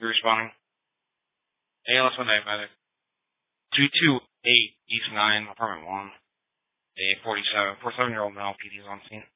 You're responding. ALS 1 diabetic. 228 East 9, apartment 1. A 47-year-old male, PD's on scene.